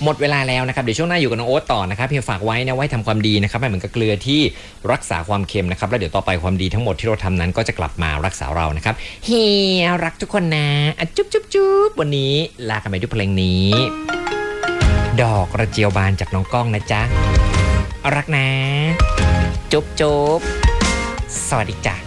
หมดเวลาแล้วนะครับเดี๋ยวช่วงหน้าอยู่กับน้องโอ๊ตต่อนะครับเพียงฝากไว้นะไว้ทำความดีนะครับเหมือนกับเกลือที่รักษาความเค็มนะครับแล้วเดี๋ยวต่อไปความดีทั้งหมดที่เราทำนั้นก็จะกลับมารักษาเรานะครับเฮียรักทุกคนนะจุ๊บจุ๊บจุ๊บวันนี้ลากันไปด้วยเพลงนี้ดอกกระเจียวบานจากน้องก้องนะจ๊ะรักนะจุ๊บจุ๊บสวัสดีจ้ะ